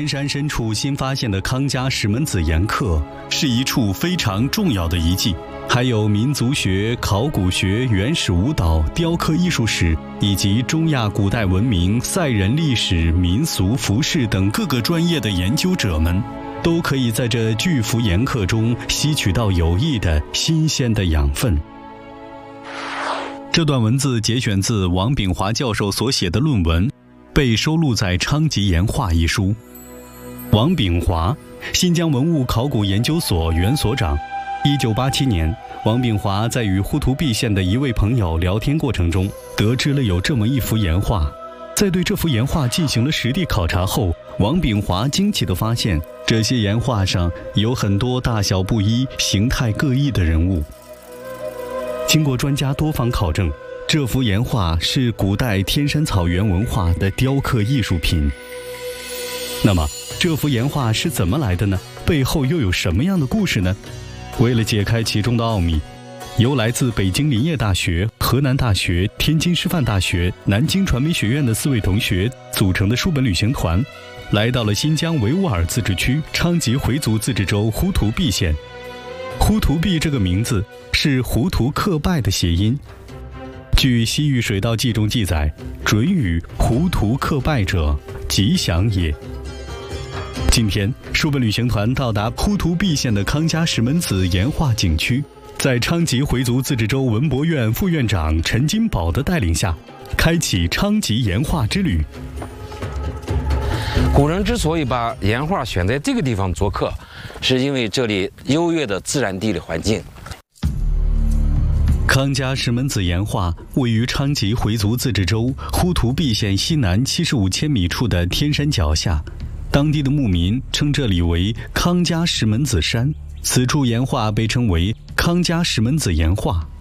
天山深处新发现的康家石门子岩刻，是一处非常重要的遗迹。还有民族学、考古学、原始舞蹈、雕刻艺术史，以及中亚古代文明、赛人历史、民俗、服饰等各个专业的研究者们，都可以在这巨幅岩刻中吸取到有益的新鲜的养分。这段文字节选自王炳华教授所写的论文，被收录在《昌吉岩画》一书。王炳华，新疆文物考古研究所原所长。1987年，王炳华在与呼图壁县的一位朋友聊天过程中，得知了有这么一幅岩画。在对这幅岩画进行了实地考察后，王炳华惊奇地发现，这些岩画上有很多大小不一、形态各异的人物。经过专家多方考证，这幅岩画是古代天山草原文化的雕刻艺术品。那么，这幅岩画是怎么来的呢？背后又有什么样的故事呢？为了解开其中的奥秘，由来自北京林业大学、河南大学、天津师范大学、南京传媒学院的4位同学组成的书本旅行团，来到了新疆维吾尔自治区昌吉回族自治州呼图壁县。呼图壁这个名字是胡图克拜的谐音。据《西域水道记》中记载，准语胡图克拜者，吉祥也。今天，书本旅行团到达呼图壁县的康家石门子岩画景区，在昌吉回族自治州文博院副院长陈金宝的带领下，开启昌吉岩画之旅。 古人之所以把岩画选在这个地方做客，是因为这里优越的自然地理环境。 康家石门子岩画位于昌吉回族自治州呼图壁县西南75千米处的天山脚下。当地的牧民称这里为康家石门子山，此处岩画被称为康家石门子岩画。